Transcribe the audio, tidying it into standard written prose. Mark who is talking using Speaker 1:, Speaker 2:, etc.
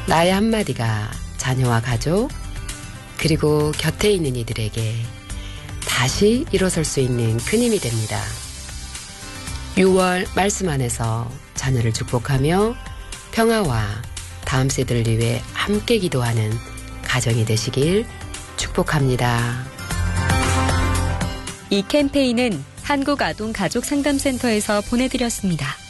Speaker 1: 나의 한마디가 자녀와 가족, 그리고 곁에 있는 이들에게 다시 일어설 수 있는 큰 힘이 됩니다. 6월 말씀 안에서 자녀를 축복하며 평화와 다음 세대를 위해 함께 기도하는 가정이 되시길 축복합니다.
Speaker 2: 이 캠페인은 한국아동가족상담센터에서 보내드렸습니다.